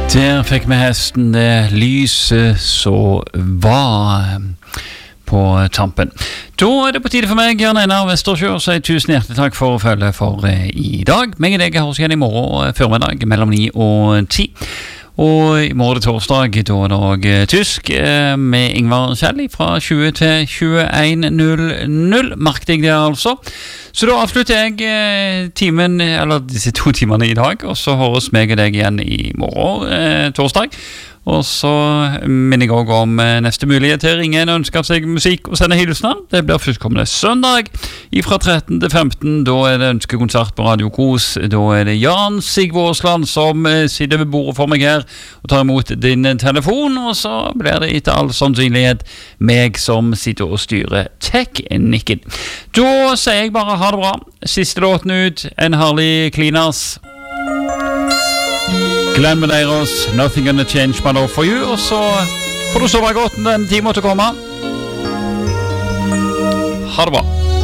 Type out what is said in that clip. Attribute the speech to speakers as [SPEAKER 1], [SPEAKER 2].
[SPEAKER 1] Der fikk vi hesten det lyset så var på tampen. Da det på tide for meg, Jan Einar Vestersjø, og sier tusen hjertelig takk for å følge for i dag. Meg og deg har oss igjen i morgen formiddag mellom 9 og 10. Og i morgen torsdag, da er det også tysk, med Ingvar Kjell fra 20 til 21.00. Merk deg det altså. Så da avslutter jeg timen, eller disse 2 timene i dag, og så høres meg og deg igjen i morgen, torsdag. Og så minner jeg også om neste mulighet til å ringe en ønsker seg musikk og sende hilsner. Det blir førstkommende søndag fra 13 til 15. Da er det ønskekonsert på Radio Kos. Da er det Jan Sigvard Aasland som sitter ved bordet for meg her og tar imot din telefon. Og så blir det etter all sannsynlighet meg som sitter og styrer teknikken. Da sier jeg bare ha det bra. Siste låten ut, en herlig klinas. Glenn Medeiros, Nothing Gonna Change My Love For You. Og så får du sove godt den timen til å komme. Ha det bra.